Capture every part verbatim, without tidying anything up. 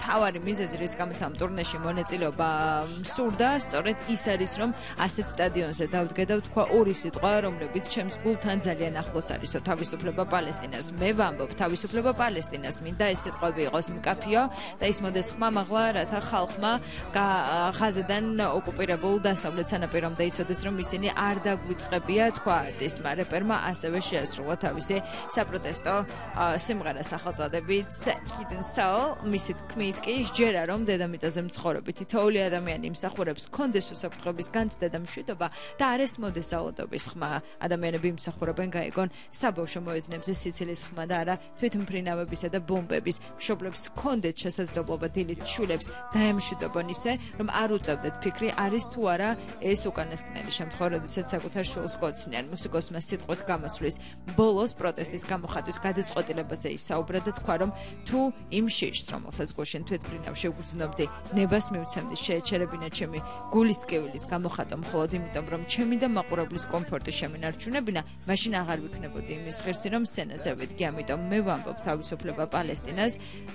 მთავარი მიზეზი, რის გამოც ამ ტურნეში მონაწილეობა სურდა, სწორედ ის არის, რომ ასეთ სტადიონზე დავდგე და ვთქვა ორი სიტყვა, რომლებიც ჩემს გულთან ძალიან ახლოს არისო, თავისუფლება პალესტინას. მე ვამბობ, თავისუფლება პალესტინას, მინდა ეს სიტყვები იყოს მკაფიო და ის მოდეს ხმამაღლა, რათა ხალხმა ღაზადან ოკუპირებულ დასავლეთ სანაპირომდე იცოდეს, რომ ისინი არ დაგვიწყებია, თქვა არტისტმა რეპერმა, ასევე შეასრულა თავისი საპროტესტო სიმღერა სახელწოდებით Hidden Soul. მისი თქმით კი სჯერა, რომ დედამიწაზე მცხოვრები თითოეული ადამიანი იმსახურებს კონდეს უსაფრთხოების განცდა და მშვიდობა და არ ესმოდეს ძალადობის ხმა. ადამიანები იმსახურებენ გაიგონ საბავშვო მოედნებზე სიცილის ხმა და არა თვითმფრინავებისა და ბომბების. მშობლებს კონდეთ შესაძლებლობა დილით შვილებს დაემშვიდობონ ისე, რომ არ უწევდეთ ფიქრი, არის თუ არა ეს უკანასკნელი შემთხვევა, როდესაც საკუთარ შვილს კოცნიან. მუსიკოსმა სიტყვით გამოსვლის ბოლოს პროტესტის გამოხატვის გადაწყვეტილებაზე ისაუბრა და თქვა, რომ თუ იმ შიშს, რომელსაც გუშინ თვითმფრინავში ვგრძნობდი, ნებას მივცემდი, შეეჩერებინა ჩემი გულის ტკივილის გამოხატვა მხოლოდ იმიტომ, რომ ჩემი და მაყურებლის კომფორტი შემინარჩუნებინა, მაშინ აღარ ვიქნებოდი იმის ღირსი, რომ სცენაზე ვედგე. ამიტომ მე ვამბობ თავისუფლება პალესტინას,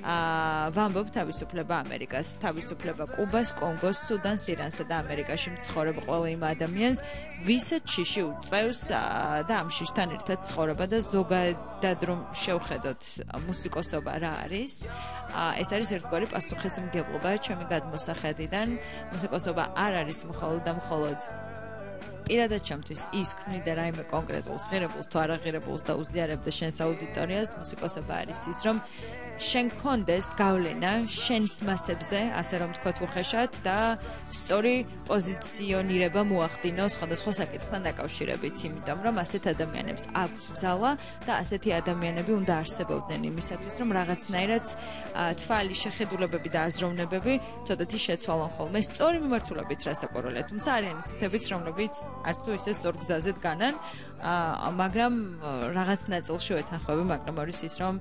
ვამბობ თავისუფლება ამერიკას, თავისუფლება კუბას, კონგოს, სუდანს, ირანსა და ამერიკაში მცხოვრებ ყველა იმ ადამიანს, ვისაც შიში უწევს და ამ შიშთან ერთად ცხოვრება და ზოგადად რომ შევხედოთ მუსიკოსობა რა არის. ეს არის ერთგვარი პასუხისმგებლობა ჩემი გადმოსახედიდან. მუსიკოსობა არ არის მხოლოდ და მხოლოდ პირადად ჩემთვის ის ქმნიდა რაიმე კონკრეტულს ღირებულს თუ არაღირებულს და უზიარებდა შენს აუდიტორიას. მუსიკოსობა არის ის, რომ შენ კონდეს გავლენა შენს მასებზე, ასე რომ თქვა უხეშად და სწორი პოზიციონირება მოახდინო სხვადასხვა საკითხთან დაკავშირებით, იმიტომ რომ ასეთ ადამიანებს აქვთ ძალა და ასეთი ადამიანები უნდა არსებობდნენ იმისათვის, რომ რაღაცნაირად თვალი შეხედულებები და აზროვნებები ცოტათი შეცვალონ ხოლმე სწორი მიმართულებით რასაკვირველია, თუმცა არიან ისეთებიც, რომლებიც არც თუ ისე სწორ გზაზე დგანან, მაგრამ რაღაც ნაწილში ვეთანხმები, მაგრამ არის ის, რომ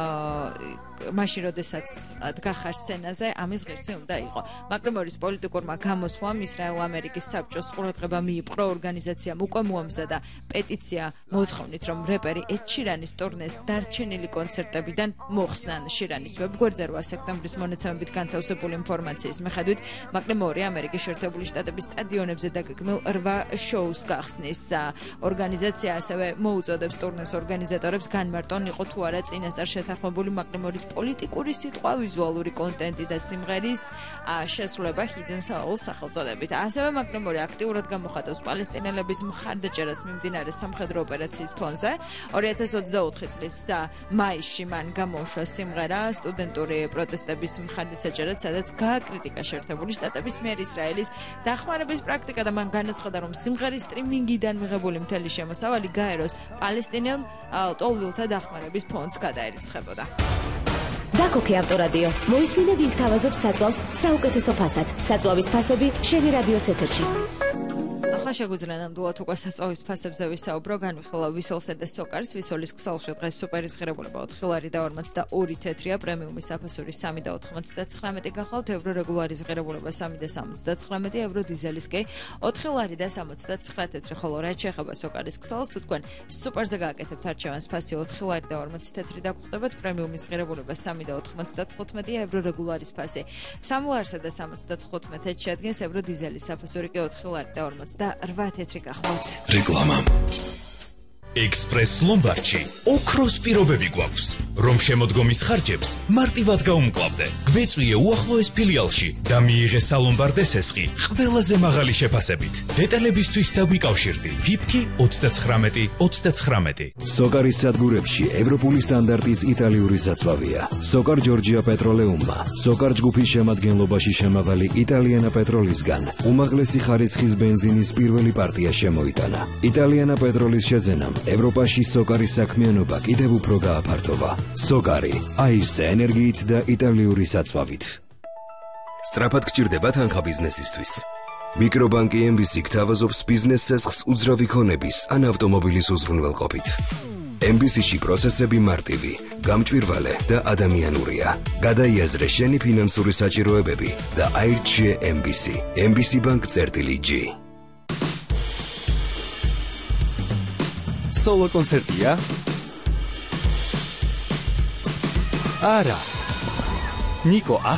მაშინ როდესაც დგა ხარ სცენაზე, ამის ღირსი უნდა იყო. მაკრემორის პოლიტიკურმა გამოსვლამ ისრაელ-ამერიკის საბჭოს ყურადღება მიიპყრო, ორგანიზაციამ უკვე მოამზადა პეტიცია მოთხოვნით, რომ რეპერი ედ შირანის ტურნეს დარჩენილი კონცერტებიდან მოხსნან. შირანის ვებგვერდზე რვა სექტემბრის მონაცემებით განთავსებული ინფორმაციის მიხედვით, მაკრემორი ამერიკის შეერთებული შტატების სტადიონებზე დაგეგმილ რვა შოუს გახსნის. ორგანიზაცია ასევე მოუწოდებს ტურნეს ორგანიზატორებს განმარტონ იყო თუ არა წინასწარ შეთანხმებული მაკრემორის პოლიტიკური სიტყვა, ვიზუალური კონტენტი და სიმღერის შესრულება Hidden Soul სახელწოდებით. ასევე მაკრემორი აქტიურად გამოხატავს პალესტინელების მხარდაჭერას მიმდინარე სამხედრო ოპერაციის ფონზე. ორი ათას ოცდაოთხი წლის მაისში მან გამოუშვა სიმღერა სტუდენტური პროტესტების მხარდაჭერად, სადაც გააკრიტიკა შეერთებული შტატების მიერ ისრაელის დახმარების პრაქტიკა და მან განაცხადა, რომ სიმღერის სტრიმინგიდან მიღებული მთელი შემოსავალი გაეროს პალესტინელ ტოლვილთა დახმარების ფონდს გადაერიცხებოდა. დაკოქე ავტორადიო. მოისმინე ვინ გთავაზობს საწვავს საუკეთესო ფასად. საწვავის ფასები შენი რადიოს ეთერში. ახლა შეგვიძლია ნამდვილად უკვე საწვავის ფასებზე ვისაუბრო, განვიხილავ ვისოლსა და სოკარს. ვისოლის ქსელში დღეს სუპერის ღირებულება ოთხი ლარი და ორმოცდაორი თეთრია, პრემიუმის საფასური სამი და ოთხმოცდათხრამეტი გახლავთ, ევრო რეგულარის ღირებულება სამი და სამოცდათხრამეტი, ევრო დიზელის კი ოთხი ლარი და სამოცდათცხრა თეთრი, ხოლო რაც შეეხება სოკარის ქსელს, თუ თქვენ სუპერზე გააკეთებთ არჩევანს, ფასი ოთხი ლარი და ორმოცი თეთრი დაგხვდებათ, პრემიუმის ღირებულება სამი და ოთხმოცდათხუთმეტი, ევრო რეგულარის ფასი სამი ლარსა და სამოცდათხუთმეტი შეადგენს, ევრო დიზელის საფასური კი ოთხი ლარი და ორმოცდარვა თეთრი გახლავთ. რეკლამა. ექსპრეს ლომბარდში ოქროს პირობები გვაქვს, რომ შემოდგომის ხარჯებს მარტივად გაუმკლავდე. გვეწვიე უახლოეს ფილიალში და მიიღე სალომბარდე სესხი ყველაზე მაღალი შეფასებით. დეტალებისთვის დაგვიკავშირდი ფიფკი ოცდაცხრამეტი ოცდაცხრამეტი. სოკარის სადგურებში ევროპული სტანდარტის იტალიური საწვავია. სოკარ ჯორჯია პეტროლეუმმა, სოკარ ჯგუფის შემადგენლობაში შემავალი იტალიანა პეტროლისგან უმაღლესი ხარისხის ბენზინის პირველი პარტია შემოიტანა. იტალიანა პეტროლის შეძენამ ევროპაში სოკარის საქმიანობა კიდევ უფრო გააფართოვა. სოკარი, აირზე ენერგიით და იტალიური საწვავით. სწრაფად გჭირდება თანხა ბიზნესისთვის. მიკრობანკი ემ ბი სი გთავაზობს ბიზნეს სესხს უძრავი ქონების ან ავტომობილის უზრუნველყოფით. ემ ბი სი-ში პროცესები მარტივი, გამჭვირვალე და ადამიანურია. გადაიაზრე შენი ფინანსური საჭიროებები და აირჩიე ემ ბი სი. ემ ბი სი ბანკ წერტილი ჯი. სოლო კონცერტია? არა. ნიკო